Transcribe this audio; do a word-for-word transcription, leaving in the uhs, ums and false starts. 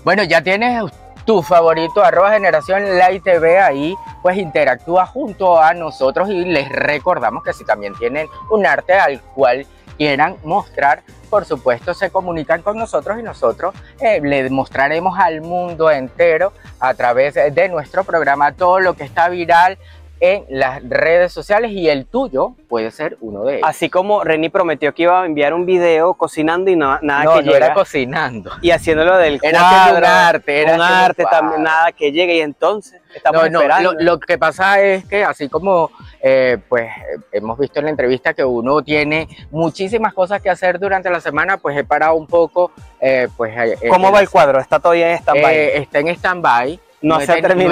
Bueno, ya tienes tu favorito, arroba Generación Light T V, ahí pues interactúa junto a nosotros y les recordamos que si también tienen un arte al cual quieran mostrar, por supuesto se comunican con nosotros y nosotros eh, les mostraremos al mundo entero a través de nuestro programa todo lo que está viral en las redes sociales, y el tuyo puede ser uno de ellos. Así como Reni prometió que iba a enviar un video cocinando y no, nada no, que no llega. era cocinando. Y haciéndolo del Era cuadro, un arte, era un arte un también, nada que llegue, y entonces estamos no, no, esperando. Lo, lo que pasa es que así como eh, pues hemos visto en la entrevista que uno tiene muchísimas cosas que hacer durante la semana, pues he parado un poco. Eh, pues, ¿Cómo eh, va el cuadro? ¿Está todavía en stand-by? Eh, está en stand-by. No, no se ha terminado.